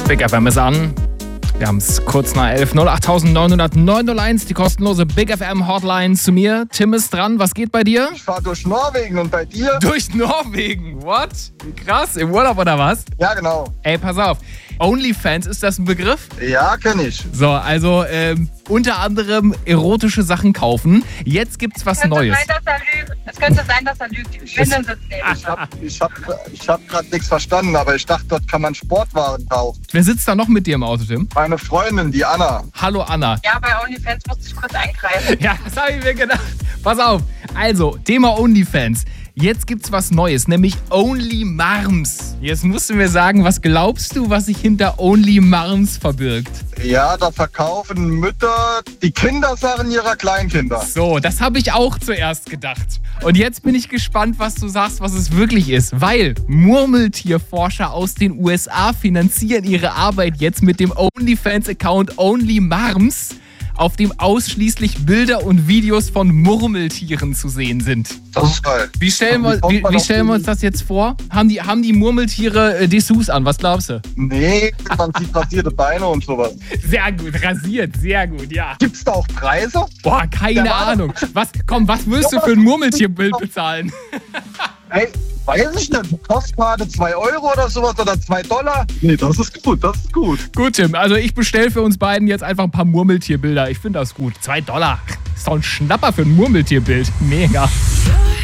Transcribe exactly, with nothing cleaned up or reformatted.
Big F M ist an. Wir haben es kurz nach elf. null acht neun null null neun null eins, die kostenlose Big F M Hotline zu mir. Tim ist dran. Was geht bei dir? Ich fahre durch Norwegen und bei dir? Durch Norwegen? What? Wie krass. Im Urlaub oder was? Ja, genau. Ey, pass auf. OnlyFans, ist das ein Begriff? Ja, kenn ich. So, also ähm, unter anderem erotische Sachen kaufen. Jetzt gibt's was Es könnte Neues. sein, dass er lügt. Es könnte sein, dass er lügt. Die Schwindeln sitzen neben. Ich hab, ich hab, ich hab gerade nichts verstanden, aber ich dachte, dort kann man Sportwaren kaufen. Wer sitzt da noch mit dir im Auto, Tim? Meine Freundin, die Anna. Hallo Anna. Ja, bei OnlyFans musste ich kurz eingreifen. Ja, das habe ich mir gedacht. Pass auf. Also, Thema OnlyFans. Jetzt gibt's was Neues, nämlich OnlyMarms. Jetzt musst du mir sagen, was glaubst du, was sich hinter OnlyMarms verbirgt? Ja, da verkaufen Mütter die Kindersachen ihrer Kleinkinder. So, das habe ich auch zuerst gedacht. Und jetzt bin ich gespannt, was du sagst, was es wirklich ist. Weil Murmeltierforscher aus den U S A finanzieren ihre Arbeit jetzt mit dem OnlyFans-Account OnlyMarms, auf dem ausschließlich Bilder und Videos von Murmeltieren zu sehen sind. Das ist geil. Wie stellen, wir, kommt wie, man wie auf stellen wir die- uns das jetzt vor? Haben die, haben die Murmeltiere äh, Dessous an? Was glaubst du? Nee, man sieht rasierte Beine und sowas. Sehr gut, rasiert, sehr gut, ja. Gibt's da auch Preise? Boah, keine Der war- Ahnung. Was, komm, was wirst du Ja, für ein was- Murmeltierbild bezahlen? Ey, weiß ich nicht. Postkarte zwei Euro oder sowas oder zwei Dollar? Nee, das ist gut, das ist gut. Gut, Tim, also ich bestelle für uns beiden jetzt einfach ein paar Murmeltierbilder. Ich finde das gut. Zwei Dollar. Ist doch ein Schnapper für ein Murmeltierbild. Mega.